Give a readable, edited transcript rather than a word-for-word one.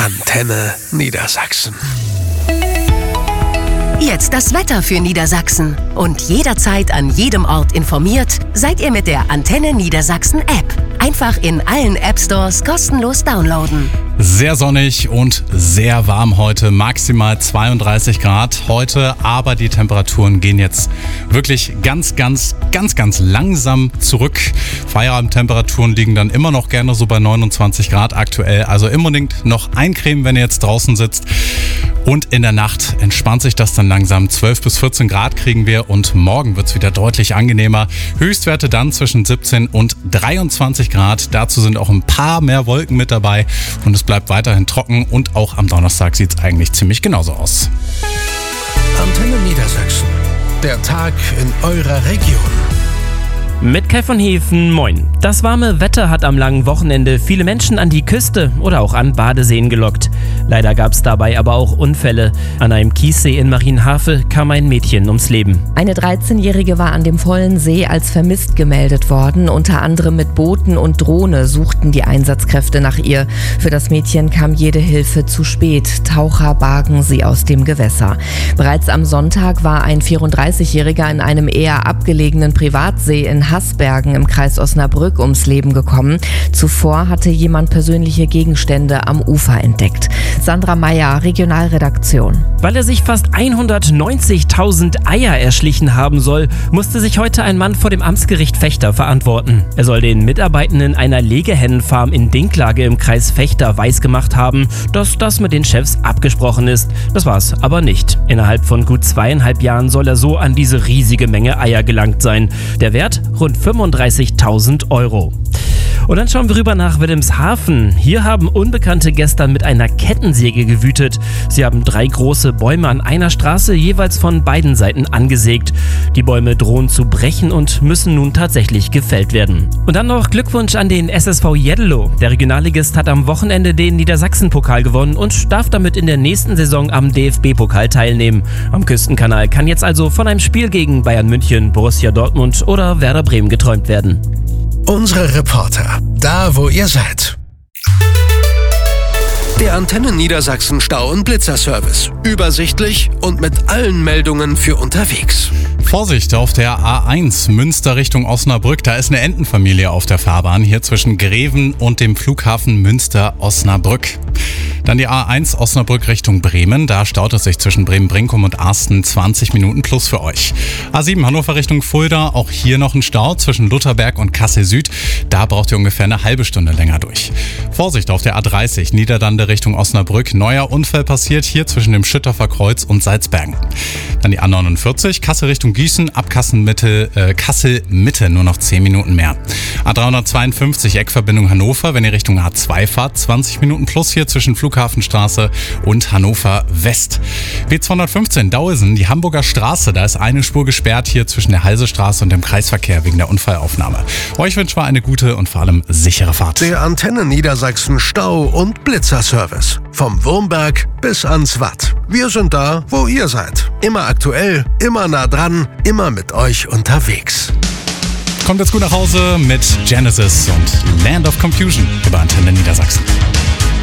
Antenne Niedersachsen. Jetzt das Wetter für Niedersachsen. Und jederzeit an jedem Ort informiert, seid ihr mit der Antenne Niedersachsen App. Einfach in allen App-Stores kostenlos downloaden. Sehr sonnig und sehr warm heute, maximal 32 Grad heute, aber die Temperaturen gehen jetzt wirklich ganz langsam zurück. Feierabendtemperaturen liegen dann immer noch gerne so bei 29 Grad aktuell, also unbedingt noch eincremen, wenn ihr jetzt draußen sitzt. Und in der Nacht entspannt sich das dann langsam. 12 bis 14 Grad kriegen wir und morgen wird es wieder deutlich angenehmer. Höchstwerte dann zwischen 17 und 23 Grad. Dazu sind auch ein paar mehr Wolken mit dabei und es bleibt weiterhin trocken und auch am Donnerstag sieht es eigentlich ziemlich genauso aus. Antenne Niedersachsen. Der Tag in eurer Region. Mit Kai von Hefen, moin. Das warme Wetter hat am langen Wochenende viele Menschen an die Küste oder auch an Badeseen gelockt. Leider gab es dabei aber auch Unfälle. An einem Kiessee in Marienhafe kam ein Mädchen ums Leben. Eine 13-Jährige war an dem vollen See als vermisst gemeldet worden. Unter anderem mit Booten und Drohne suchten die Einsatzkräfte nach ihr. Für das Mädchen kam jede Hilfe zu spät. Taucher bargen sie aus dem Gewässer. Bereits am Sonntag war ein 34-Jähriger in einem eher abgelegenen Privatsee in Haßbergen im Kreis Osnabrück ums Leben gekommen. Zuvor hatte jemand persönliche Gegenstände am Ufer entdeckt. Sandra Meyer, Regionalredaktion. Weil er sich fast 190.000 Eier erschlichen haben soll, musste sich heute ein Mann vor dem Amtsgericht Vechta verantworten. Er soll den Mitarbeitenden einer Legehennenfarm in Dinklage im Kreis Vechta weisgemacht haben, dass das mit den Chefs abgesprochen ist. Das war's aber nicht. Innerhalb von gut 2,5 Jahren soll er so an diese riesige Menge Eier gelangt sein. Der Wert rund 35.000 Euro. Und dann schauen wir rüber nach Wilhelmshaven. Hier haben Unbekannte gestern mit einer Kettensäge gewütet. Sie haben 3 große Bäume an einer Straße jeweils von beiden Seiten angesägt. Die Bäume drohen zu brechen und müssen nun tatsächlich gefällt werden. Und dann noch Glückwunsch an den SSV Jeddelo. Der Regionalligist hat am Wochenende den Niedersachsen-Pokal gewonnen und darf damit in der nächsten Saison am DFB-Pokal teilnehmen. Am Küstenkanal kann jetzt also von einem Spiel gegen Bayern München, Borussia Dortmund oder Werder Bremen geträumt werden. Unsere Reporter, da wo ihr seid. Der Antenne Niedersachsen Stau- und Blitzerservice. Übersichtlich und mit allen Meldungen für unterwegs. Vorsicht auf der A1 Münster Richtung Osnabrück. Da ist eine Entenfamilie auf der Fahrbahn, hier zwischen Greven und dem Flughafen Münster-Osnabrück. Dann die A1 Osnabrück Richtung Bremen. Da staut es sich zwischen Bremen-Brinkum und Arsten 20 Minuten plus für euch. A7 Hannover Richtung Fulda. Auch hier noch ein Stau zwischen Lutherberg und Kassel Süd. Da braucht ihr ungefähr eine halbe Stunde länger durch. Vorsicht auf der A30 Niederlande Richtung Osnabrück. Neuer Unfall passiert hier zwischen dem Schüttorfer Kreuz und Salzbergen. Dann die A49 Kassel Richtung Gießen. Ab Kassel Mitte nur noch 10 Minuten mehr. A352 Eckverbindung Hannover. Wenn ihr Richtung A2 fahrt, 20 Minuten plus hier zwischen Flughafenstraße und Hannover West. B215 Dauesen, die Hamburger Straße, da ist eine Spur gesperrt hier zwischen der Halsestraße und dem Kreisverkehr wegen der Unfallaufnahme. Euch wünschen wir eine gute und vor allem sichere Fahrt. Der Antenne Niedersachsen Stau- und Blitzerservice. Vom Wurmberg bis ans Watt. Wir sind da, wo ihr seid. Immer aktuell, immer nah dran, immer mit euch unterwegs. Kommt jetzt gut nach Hause mit Genesis und Land of Confusion über Antenne Niedersachsen.